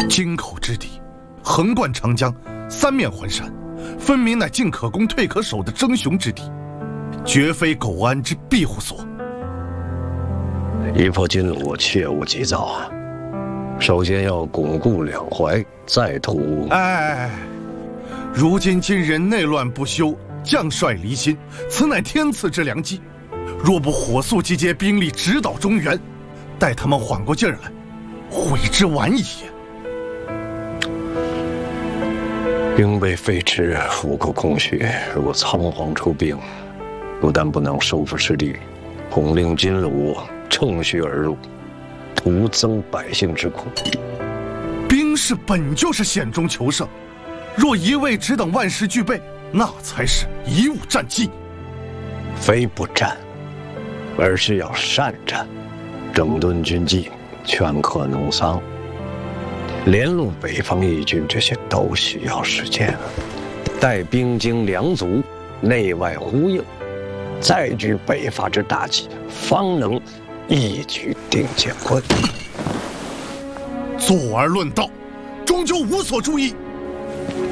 京口之敌，横贯长江，三面环山，分明乃进可攻退可守的争雄之地，绝非苟安之庇护所。 一破金鲁，切勿急躁啊！首先要巩固两淮，再图…… 哎，如今金人内乱不休，将帅离心，此乃天赐之良机。若不火速集结兵力，直捣中原，待他们缓过劲儿来，悔之晚矣。 兵备废弛，府库空虚，如果仓皇出兵，不但不能收复失地，恐令金鲁乘虚而入，徒增百姓之苦。 兵士本就是险中求胜，若一味只等万事俱备，那才是贻误战机。 非不战，而是要善战，整顿军纪，劝克农桑，联络北方义军，这些都需要时间。待兵精粮足，内外呼应，再举北伐之大计，方能一举定乾坤。 坐而论道，终究无所注意。